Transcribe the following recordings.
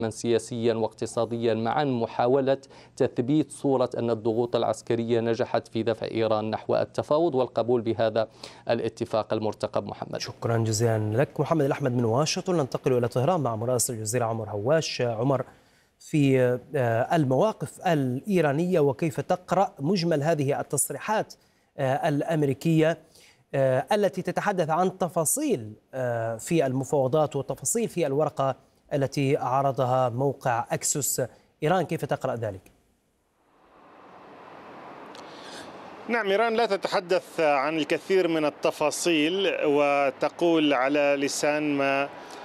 سياسيا واقتصاديا معا، محاولة تثبيت صورة أن الضغوط العسكرية نجحت في دفع إيران نحو التفاوض والقبول بهذا الاتفاق المرتقب. محمد، شكرا جزيلا لك. محمد الأحمد من واشنطن. ننتقل إلى طهران مع مراسل الجزيرة عمر هواش. عمر، في المواقف الإيرانية وكيف تقرأ مجمل هذه التصريحات الأمريكية التي تتحدث عن تفاصيل في المفاوضات وتفاصيل في الورقة التي عرضها موقع أكسوس إيران، كيف تقرأ ذلك؟ نعم، إيران لا تتحدث عن الكثير من التفاصيل، وتقول على لسان ما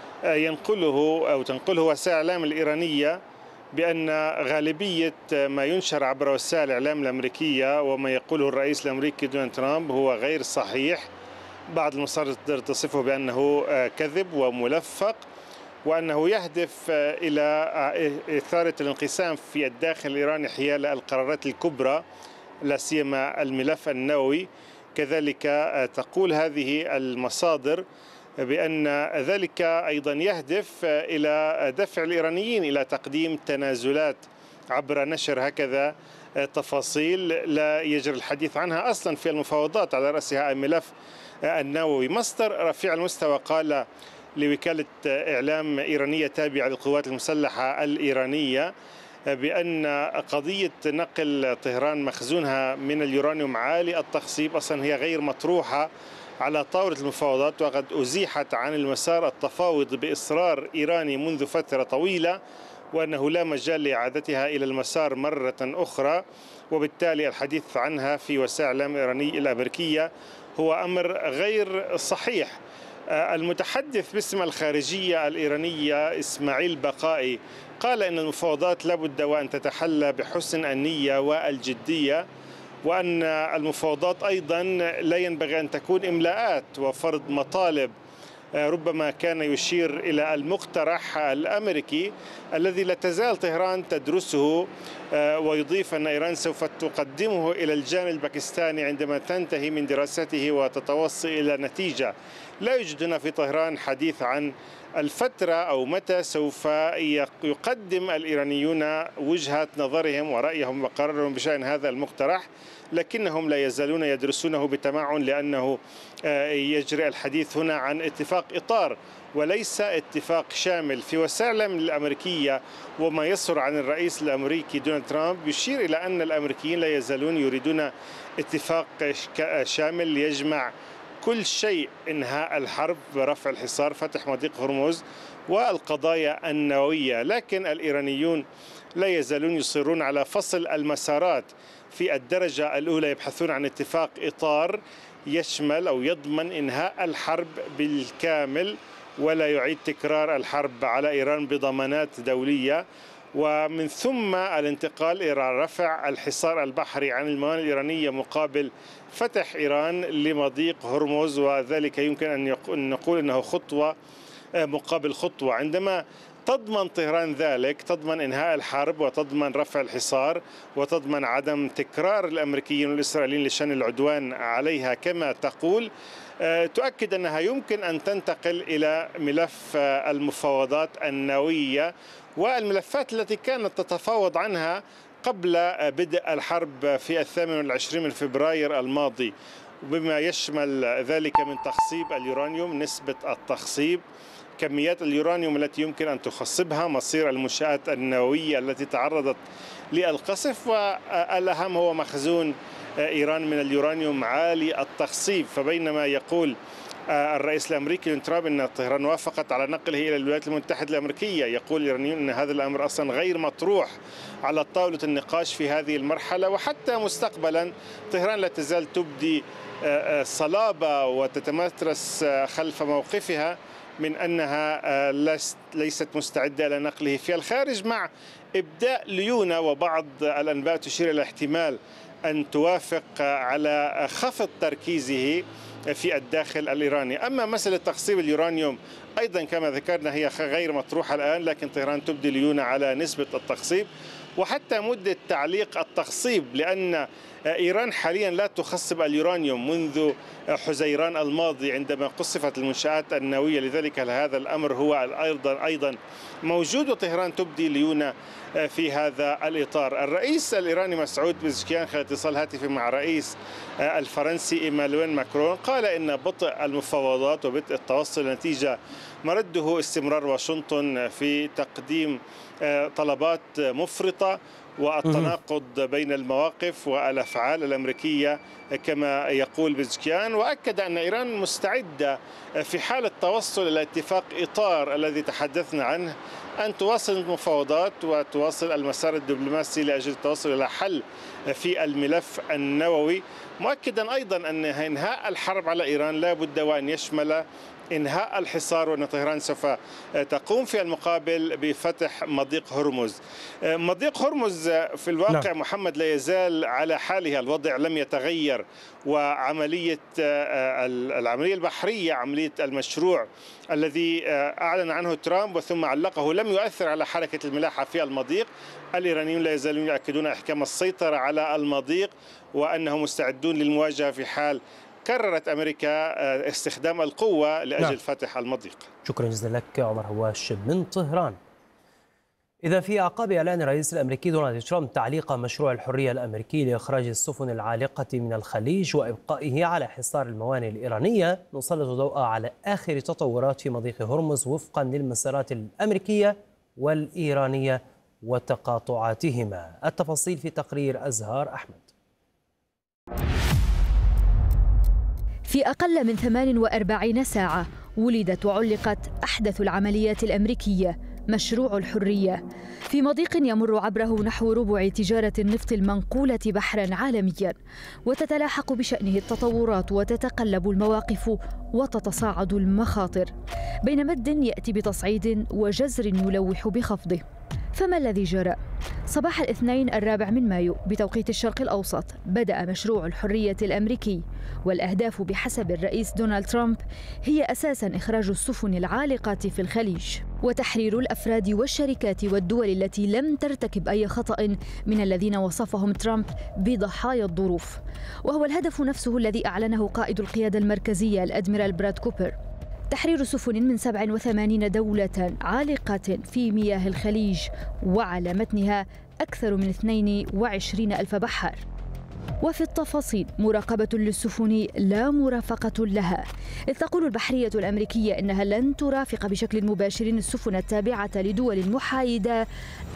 ينقله أو تنقله وسائل الإعلام الإيرانية بأن غالبية ما ينشر عبر وسائل الإعلام الأمريكية وما يقوله الرئيس الأمريكي دونالد ترامب هو غير صحيح. بعض المصادر تصفه بأنه كذب وملفق، وأنه يهدف إلى إثارة الانقسام في الداخل الإيراني حيال القرارات الكبرى، لا سيما الملف النووي. كذلك تقول هذه المصادر بأن ذلك أيضا يهدف إلى دفع الإيرانيين إلى تقديم تنازلات عبر نشر هكذا تفاصيل لا يجري الحديث عنها أصلا في المفاوضات، على رأسها الملف النووي. مصدر رفيع المستوى قال لوكالة إعلام إيرانية تابعة للقوات المسلحة الإيرانية بأن قضية نقل طهران مخزونها من اليورانيوم عالي التخصيب أصلا هي غير مطروحة على طاولة المفاوضات، وقد أزيحت عن المسار التفاوض بإصرار إيراني منذ فترة طويلة، وأنه لا مجال لإعادتها إلى المسار مرة أخرى، وبالتالي الحديث عنها في وسائل الإعلام الإيرانية الأمريكية هو أمر غير صحيح. المتحدث باسم الخارجية الإيرانية إسماعيل بقائي قال إن المفاوضات لابد وأن تتحلى بحسن النية والجدية، وأن المفاوضات أيضا لا ينبغي أن تكون إملاءات وفرض مطالب. ربما كان يشير إلى المقترح الأمريكي الذي لا تزال طهران تدرسه، ويضيف أن إيران سوف تقدمه إلى الجانب الباكستاني عندما تنتهي من دراسته وتتوصل إلى نتيجة. لا يوجد هنا في طهران حديث عن الفترة أو متى سوف يقدم الإيرانيون وجهة نظرهم ورأيهم وقرارهم بشأن هذا المقترح، لكنهم لا يزالون يدرسونه بتمعن، لأنه يجري الحديث هنا عن اتفاق إطار وليس اتفاق شامل. في وسائل الإعلام الأمريكية وما يصدر عن الرئيس الأمريكي دونالد ترامب يشير إلى أن الأمريكيين لا يزالون يريدون اتفاق شامل يجمع كل شيء: إنهاء الحرب، رفع الحصار، فتح مضيق هرمز، والقضايا النووية. لكن الإيرانيون لا يزالون يصرون على فصل المسارات. في الدرجة الأولى يبحثون عن اتفاق إطار يشمل أو يضمن إنهاء الحرب بالكامل ولا يعيد تكرار الحرب على إيران بضمانات دولية، ومن ثم الانتقال إلى رفع الحصار البحري عن الموانئ الإيرانية مقابل فتح إيران لمضيق هرمز. وذلك يمكن أن نقول أنه خطوة مقابل خطوة. عندما تضمن طهران ذلك، تضمن إنهاء الحرب وتضمن رفع الحصار وتضمن عدم تكرار الأمريكيين والإسرائيليين لشن العدوان عليها كما تقول، تؤكد أنها يمكن أن تنتقل إلى ملف المفاوضات النووية والملفات التي كانت تتفاوض عنها قبل بدء الحرب في 28 من فبراير الماضي، بما يشمل ذلك من تخصيب اليورانيوم، نسبة التخصيب، كميات اليورانيوم التي يمكن أن تخصبها، مصير المنشآت النووية التي تعرضت للقصف، والأهم هو مخزون إيران من اليورانيوم عالي التخصيب. فبينما يقول الرئيس الأمريكي ترامب أن طهران وافقت على نقله إلى الولايات المتحدة الأمريكية، يقول الإيرانيون أن هذا الأمر أصلا غير مطروح على طاولة النقاش في هذه المرحلة. وحتى مستقبلا طهران لا تزال تبدي صلابة وتتمترس خلف موقفها من أنها ليست مستعدة إلى نقله في الخارج، مع إبداء ليونة وبعض الأنباء تشير إلى احتمال أن توافق على خفض تركيزه في الداخل الإيراني. أما مسألة تخصيب اليورانيوم أيضا كما ذكرنا هي غير مطروحة الآن، لكن طهران تبدي ليونة على نسبة التخصيب وحتى مدة تعليق التخصيب، لأن إيران حاليا لا تخصب اليورانيوم منذ حزيران الماضي عندما قصفت المنشآت النووية، لذلك هذا الأمر هو أيضا موجود، وطهران تبدي ليونة في هذا الإطار. الرئيس الإيراني مسعود بزشكيان خلال اتصال هاتفي مع الرئيس الفرنسي إيمانويل ماكرون قال إن بطء المفاوضات وبطء التوصل نتيجة مرده استمرار واشنطن في تقديم طلبات مفرطة والتناقض بين المواقف والأفعال الأمريكية كما يقول بزشكيان، وأكد أن إيران مستعدة في حال التوصل إلى اتفاق إطار الذي تحدثنا عنه أن تواصل المفاوضات وتواصل المسار الدبلوماسي لأجل التوصل إلى حل في الملف النووي، مؤكدا أيضا أن إنهاء الحرب على إيران لا بد وأن يشمل إنهاء الحصار، وأن طهران سوف تقوم في المقابل بفتح مضيق هرمز. مضيق هرمز في الواقع محمد لا يزال على حالها، الوضع لم يتغير، وعملية العملية البحرية عملية المشروع الذي أعلن عنه ترامب وثم علقه لم يؤثر على حركة الملاحة في المضيق. الإيرانيون لا يزالون يؤكدون إحكام السيطرة على المضيق وأنهم مستعدون للمواجهة في حال قررت أمريكا استخدام القوة لأجل فتح المضيق. شكرا جزيلا لك عمر هواش من طهران. إذا في أعقاب إعلان الرئيس الأمريكي دونالد ترامب تعليق مشروع الحرية الأمريكي لإخراج السفن العالقة من الخليج وإبقائه على حصار الموانئ الإيرانية، نسلط ضوء على آخر تطورات في مضيق هرمز وفقا للمسارات الأمريكية والإيرانية وتقاطعاتهما. التفاصيل في تقرير أزهار أحمد. في أقل من 48 ساعة ولدت وعلقت أحدث العمليات الأمريكية، مشروع الحرية، في مضيق يمر عبره نحو ربع تجارة النفط المنقولة بحرا عالميا، وتتلاحق بشأنه التطورات وتتقلب المواقف وتتصاعد المخاطر، بين مد يأتي بتصعيد وجزر يلوح بخفضه. فما الذي جرى؟ صباح الاثنين 4 مايو بتوقيت الشرق الأوسط بدأ مشروع الحرية الأمريكي، والأهداف بحسب الرئيس دونالد ترامب هي أساساً إخراج السفن العالقة في الخليج وتحرير الأفراد والشركات والدول التي لم ترتكب أي خطأ من الذين وصفهم ترامب بضحايا الظروف، وهو الهدف نفسه الذي أعلنه قائد القيادة المركزية الأدميرال براد كوبر: تحرير سفن من 87 دولة عالقة في مياه الخليج وعلى متنها أكثر من 22 ألف بحار. وفي التفاصيل مراقبة للسفن لا مرافقة لها، إذ تقول البحرية الأمريكية إنها لن ترافق بشكل مباشر السفن التابعة لدول محايدة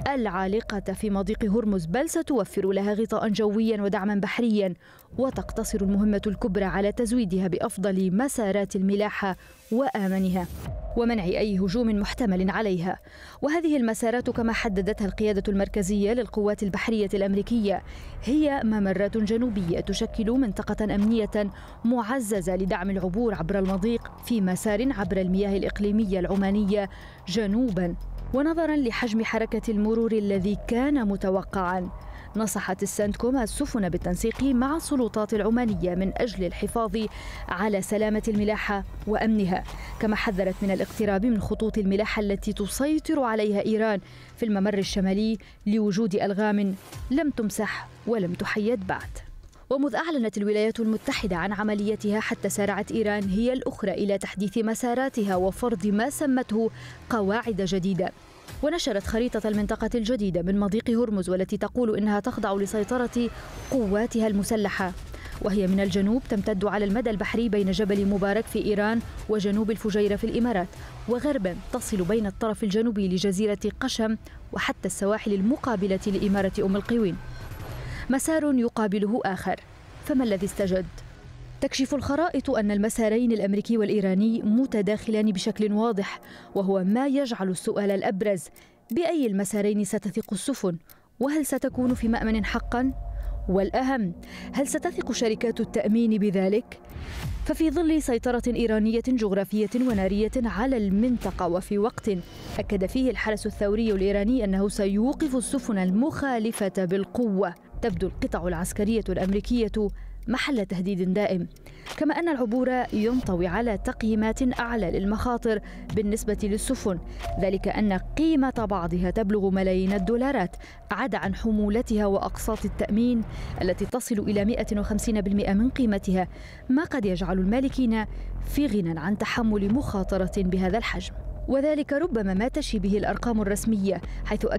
العالقة في مضيق هرمز، بل ستوفر لها غطاء جويا ودعما بحريا، وتقتصر المهمة الكبرى على تزويدها بأفضل مسارات الملاحة وآمنها ومنع أي هجوم محتمل عليها. وهذه المسارات كما حددتها القيادة المركزية للقوات البحرية الأمريكية هي ممرات جنوبية تشكل منطقة أمنية معززة لدعم العبور عبر المضيق في مسار عبر المياه الإقليمية العمانية جنوبا. ونظرا لحجم حركة المرور الذي كان متوقعا، نصحت السنتكوم السفن بالتنسيق مع السلطات العمانية من أجل الحفاظ على سلامة الملاحة وأمنها، كما حذرت من الاقتراب من خطوط الملاحة التي تسيطر عليها إيران في الممر الشمالي لوجود ألغام لم تمسح ولم تحيد بعد. ومذ أعلنت الولايات المتحدة عن عمليتها حتى سارعت إيران هي الأخرى إلى تحديث مساراتها وفرض ما سمته قواعد جديدة، ونشرت خريطة المنطقة الجديدة من مضيق هرمز، والتي تقول إنها تخضع لسيطرة قواتها المسلحة، وهي من الجنوب تمتد على المدى البحري بين جبل مبارك في إيران وجنوب الفجيرة في الإمارات، وغربا تصل بين الطرف الجنوبي لجزيرة قشم وحتى السواحل المقابلة لإمارة أم القوين. مسار يقابله آخر، فما الذي استجد؟ تكشف الخرائط أن المسارين الأمريكي والإيراني متداخلان بشكل واضح، وهو ما يجعل السؤال الأبرز: بأي المسارين ستثق السفن؟ وهل ستكون في مأمن حقاً؟ والأهم، هل ستثق شركات التأمين بذلك؟ ففي ظل سيطرة إيرانية جغرافية ونارية على المنطقة، وفي وقت أكد فيه الحرس الثوري الإيراني أنه سيوقف السفن المخالفة بالقوة، تبدو القطع العسكرية الأمريكية محل تهديد دائم، كما أن العبور ينطوي على تقييمات أعلى للمخاطر بالنسبة للسفن، ذلك أن قيمة بعضها تبلغ ملايين الدولارات عدا عن حمولتها وأقساط التأمين التي تصل إلى 150% من قيمتها، ما قد يجعل المالكين في غنى عن تحمل مخاطرة بهذا الحجم. وذلك ربما ما تشي به الأرقام الرسمية، حيث